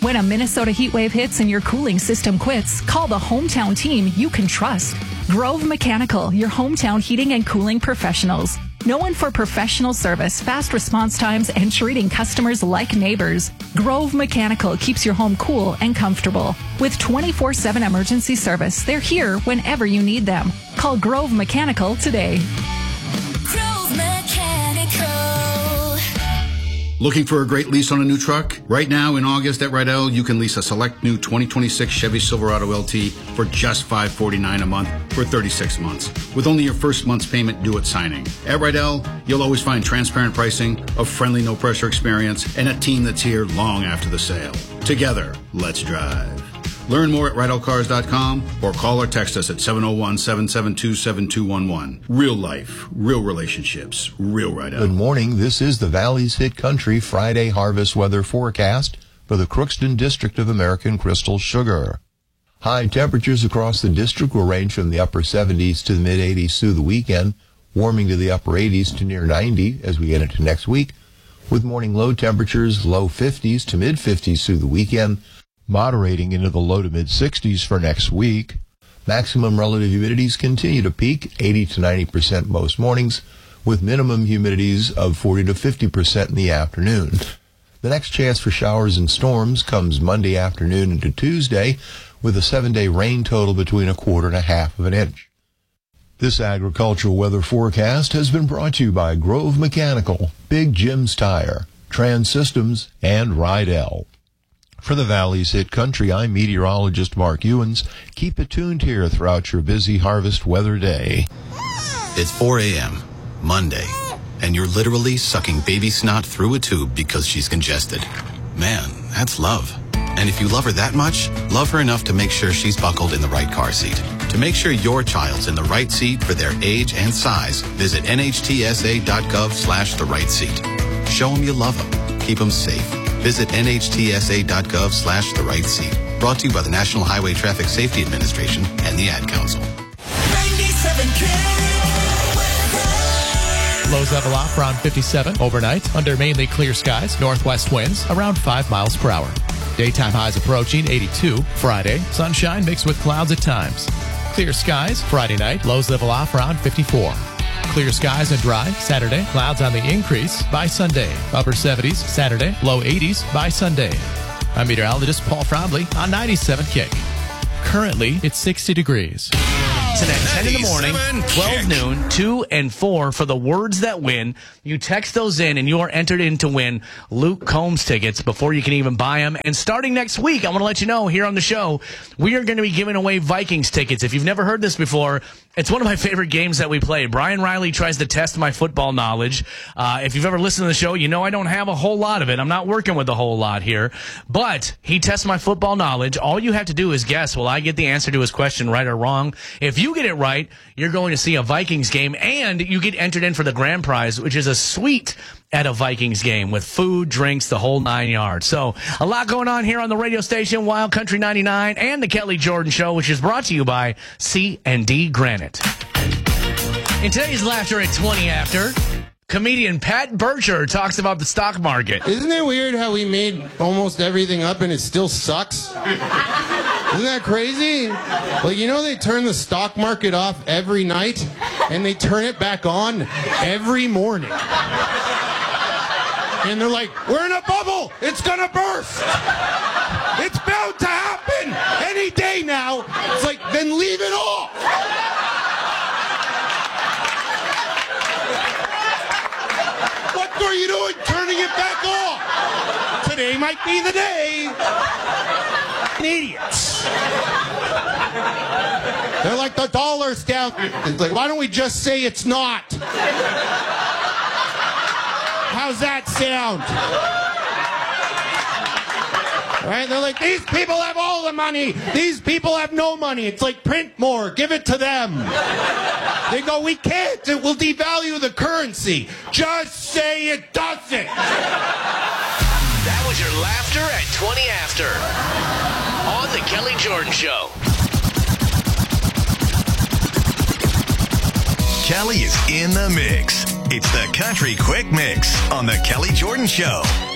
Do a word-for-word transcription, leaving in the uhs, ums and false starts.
When a Minnesota heat wave hits and your cooling system quits, call the hometown team you can trust. Grove Mechanical, your hometown heating and cooling professionals. Known for professional service, fast response times, and treating customers like neighbors, Grove Mechanical keeps your home cool and comfortable. With twenty-four seven emergency service, they're here whenever you need them. Call Grove Mechanical today. Grove Mechanical. Looking for a great lease on a new truck? Right now in August at Rydell, you can lease a select new twenty twenty-six Chevy Silverado L T for just five hundred forty-nine dollars a month for thirty-six months, with only your first month's payment due at signing. At Rydell, you'll always find transparent pricing, a friendly no-pressure experience, and a team that's here long after the sale. Together, let's drive. Learn more at Rydell Cars dot com or call or text us at seven oh one, seven seven two, seven two one one. Real life, real relationships, real Rydell. Good morning. This is the Valley's Hit Country Friday harvest weather forecast for the Crookston District of American Crystal Sugar. High temperatures across the district will range from the upper seventies to the mid eighties through the weekend, warming to the upper eighties to near ninety as we get into next week, with morning low temperatures low fifties to mid fifties through the weekend, moderating into the low to mid sixties for next week. Maximum relative humidities continue to peak eighty to ninety percent most mornings, with minimum humidities of forty to fifty percent in the afternoon. The next chance for showers and storms comes Monday afternoon into Tuesday, with a seven-day rain total between a quarter and a half of an inch. This agricultural weather forecast has been brought to you by Grove Mechanical, Big Jim's Tire, Trans Systems, and Rydell. For the Valley's Hit Country, I'm meteorologist Mark Ewens. Keep it tuned here throughout your busy harvest weather day. It's four a.m., Monday, and you're literally sucking baby snot through a tube because she's congested. Man, that's love. And if you love her that much, love her enough to make sure she's buckled in the right car seat. To make sure your child's in the right seat for their age and size, visit nhtsa.gov slash the right seat. Show them you love them. Keep them safe. Visit nhtsa.gov slash the right seat. Brought to you by the National Highway Traffic Safety Administration and the Ad Council. ninety-seven K. Lows level off around fifty-seven overnight under mainly clear skies. Northwest winds around five miles per hour. Daytime highs approaching eighty-two. Friday, sunshine mixed with clouds at times. Clear skies Friday night. Lows level off around fifty-four. Clear skies and dry Saturday. Clouds on the increase by Sunday. Upper seventies Saturday. Low eighties by Sunday. I'm meteorologist Paul Frobley on ninety-seven Kick. Currently, it's sixty degrees. Tonight, ten in the morning, twelve noon, two and four for the words that win. You text those in and you are entered in to win Luke Combs tickets before you can even buy them. And starting next week, I want to let you know here on the show, we are going to be giving away Vikings tickets. If you've never heard this before, it's one of my favorite games that we play. Brian Riley tries to test my football knowledge. Uh, if you've ever listened to the show, you know I don't have a whole lot of it. I'm not working with a whole lot here. But he tests my football knowledge. All you have to do is guess. Will I get the answer to his question right or wrong? If you get it right, you're going to see a Vikings game, and you get entered in for the grand prize, which is a suite at a Vikings game with food, drinks, the whole nine yards. So a lot going on here on the radio station, Wild Country ninety-nine, and the Kelly Jordan Show, which is brought to you by C and D Granite. In today's Laughter at twenty after, comedian Pat Bircher talks about the stock market. Isn't it weird how we made almost everything up and it still sucks? Isn't that crazy? Like, you know, they turn the stock market off every night and they turn it back on every morning. And they're like, we're in a bubble. It's going to burst. It's bound to happen any day now. It's like, then leave it off. What are you doing turning it back off? Today might be the day. Idiots. They're like, the dollar's down. It's like, why don't we just say it's not? How's that sound? Right? They're like, these people have all the money. These people have no money. It's like, print more. Give it to them. They go, we can't. It will devalue the currency. Just say it doesn't. That was your Laughter at twenty after on the Kelly Jordan Show. Kelly is in the mix. It's the Country Quick Mix on the Kelly Jordan Show.